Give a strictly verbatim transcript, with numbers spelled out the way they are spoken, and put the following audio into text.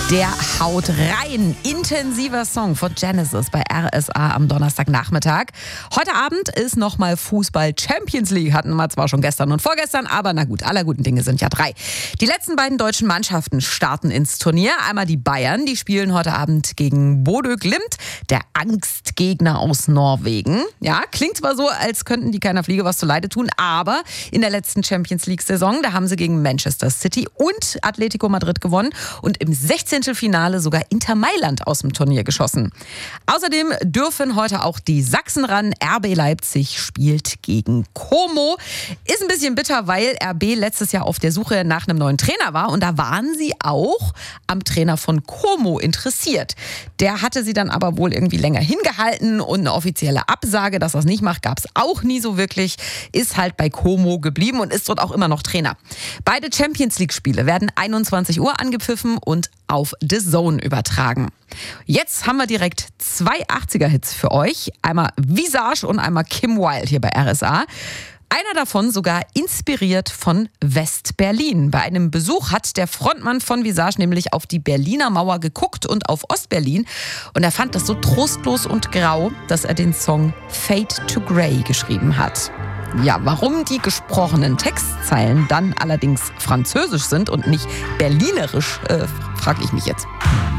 Der haut rein. Intensiver Song von Genesis bei R S A am Donnerstagnachmittag. Heute Abend ist nochmal Fußball Champions League. Hatten wir zwar schon gestern und vorgestern, aber na gut, aller guten Dinge sind ja drei. Die letzten beiden deutschen Mannschaften starten ins Turnier. Einmal die Bayern, die spielen heute Abend gegen Bodø Glimt, der Angstgegner aus Norwegen. Ja, klingt zwar so, als könnten die keiner Fliege was zuleide tun, aber in der letzten Champions League-Saison, da haben sie gegen Manchester City und Atletico Madrid gewonnen und im sechzehnten Finale sogar Inter Mailand aus dem Turnier geschossen. Außerdem dürfen heute auch die Sachsen ran. R B Leipzig spielt gegen Como. Ist ein bisschen bitter, weil R B letztes Jahr auf der Suche nach einem neuen Trainer war und da waren sie auch am Trainer von Como interessiert. Der hatte sie dann aber wohl irgendwie länger hingehalten und eine offizielle Absage, dass er es nicht macht, gab es auch nie so wirklich. Ist halt bei Como geblieben und ist dort auch immer noch Trainer. Beide Champions League-Spiele werden einundzwanzig Uhr angepfiffen und auf The Zone übertragen. Jetzt haben wir direkt zwei achtziger-Hits für euch. Einmal Visage und einmal Kim Wilde hier bei R S A. Einer davon sogar inspiriert von West-Berlin. Bei einem Besuch hat der Frontmann von Visage nämlich auf die Berliner Mauer geguckt und auf Ostberlin. Und er fand das so trostlos und grau, dass er den Song Fade to Grey geschrieben hat. Ja, warum die gesprochenen Textzeilen dann allerdings französisch sind und nicht berlinerisch, äh, frage ich mich jetzt.